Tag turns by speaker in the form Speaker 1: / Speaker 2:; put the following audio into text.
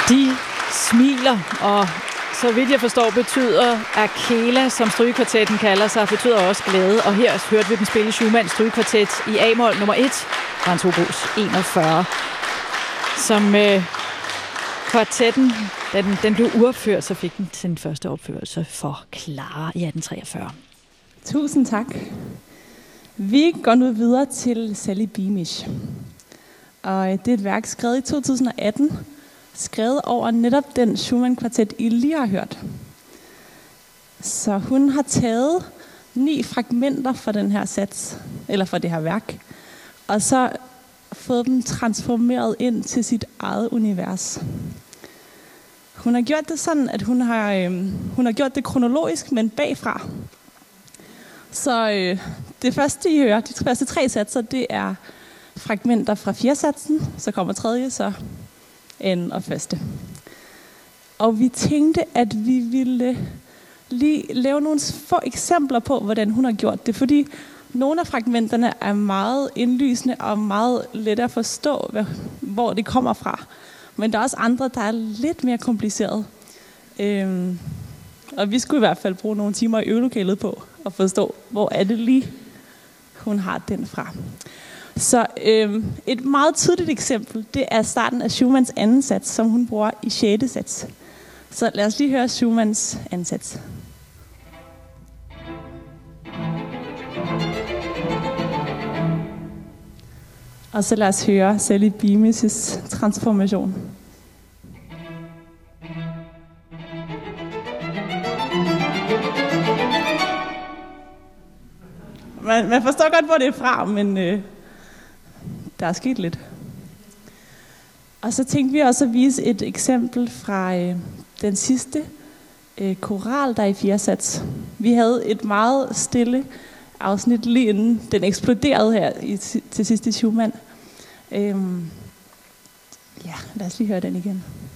Speaker 1: De smiler, og så vidt jeg forstår, betyder Akela, som strygekvartetten kalder sig, betyder også glæde. Og her hørte vi dem spille Schumanns strygekvartet i A-mol nummer 1, Frans Hobros 41. Som kvartetten, da den blev uopført, så fik den sin første opførelse for Clara i 1843.
Speaker 2: Tusind tak. Vi går nu videre til Sally Beamish. Og det er et værk skrevet i 2018, skrevet over netop den Schumann-kvartet, I lige har hørt. Så hun har taget 9 fragmenter fra den her sats, eller fra det her værk, og så fået dem transformeret ind til sit eget univers. Hun har gjort det sådan, at hun har gjort det kronologisk, men bagfra. Så det første, I hører, de første 3 satser, det er fragmenter fra 4. satsen, så kommer 3., så anden og første. Og vi tænkte, at vi ville lige lave nogle få eksempler på, hvordan hun har gjort det, fordi nogle af fragmenterne er meget indlysende og meget let at forstå, hvor det kommer fra. Men der er også andre, der er lidt mere komplicerede. Og vi skulle i hvert fald bruge nogle timer i øvelokalet på at forstå, hvor er det lige, hun har den fra. Så et meget tydeligt eksempel, det er starten af Schumanns anden sats, som hun bruger i 6. sats. Så lad os lige høre Schumanns anden sats. Og så lad os høre Sally Beamish' transformation. Man forstår godt, hvor det er fra, men der er sket lidt. Og så tænkte vi også at vise et eksempel fra den sidste koral, der er i 4. sats. Vi havde et meget stille afsnit lige inden den eksploderede her til sidst i Schumann. Ja, lad os lige høre den igen.